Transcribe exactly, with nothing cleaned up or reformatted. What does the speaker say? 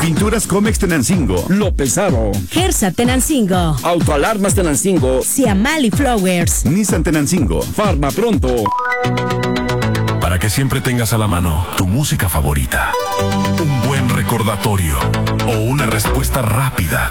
Pinturas Comex Tenancingo. Lo Pesado. Gersa Tenancingo. Autoalarmas Tenancingo. Ciamali Flowers. Nissan Tenancingo. Farma Pronto. Para que siempre tengas a la mano tu música favorita, un buen recordatorio o una respuesta rápida